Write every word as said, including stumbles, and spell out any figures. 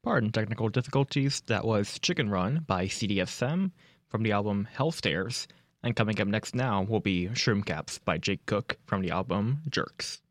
Pardon technical difficulties. That was Chicken Run by C D S M from the album Hellstairs. And coming up next now will be Shroom Caps by Jake Cook from the album Jerks.